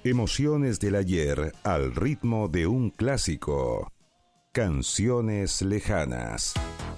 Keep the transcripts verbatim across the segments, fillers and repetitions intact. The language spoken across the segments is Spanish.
Emociones del ayer al ritmo de un clásico. Canciones lejanas.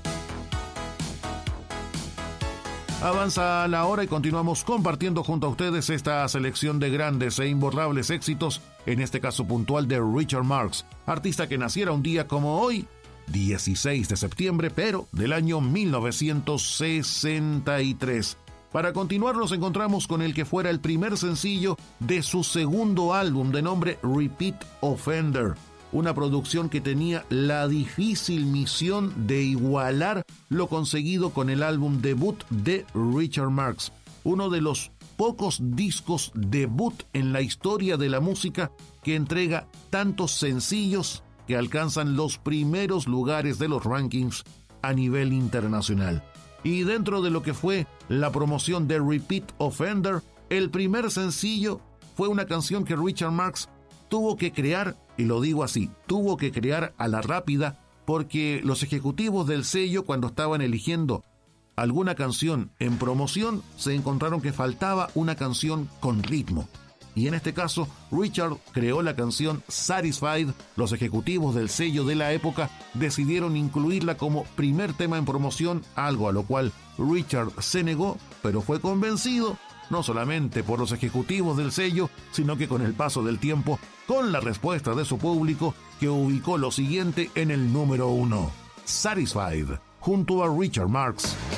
Avanza la hora y continuamos compartiendo junto a ustedes esta selección de grandes e imborrables éxitos, en este caso puntual de Richard Marx, artista que naciera un día como hoy, dieciséis de septiembre, pero del año mil novecientos sesenta y tres. Para continuar nos encontramos con el que fuera el primer sencillo de su segundo álbum de nombre Repeat Offender, una producción que tenía la difícil misión de igualar lo conseguido con el álbum debut de Richard Marx, uno de los pocos discos debut en la historia de la música que entrega tantos sencillos que alcanzan los primeros lugares de los rankings a nivel internacional. Y dentro de lo que fue la promoción de Repeat Offender, el primer sencillo fue una canción que Richard Marx tuvo que crear, y lo digo así, tuvo que crear a la rápida, porque los ejecutivos del sello, cuando estaban eligiendo alguna canción en promoción, se encontraron que faltaba una canción con ritmo. Y en este caso, Richard creó la canción Satisfied. Los ejecutivos del sello de la época decidieron incluirla como primer tema en promoción, algo a lo cual Richard se negó, pero fue convencido, no solamente por los ejecutivos del sello, sino que con el paso del tiempo, con la respuesta de su público, que ubicó lo siguiente en el número uno. Satisfied, junto a Richard Marx.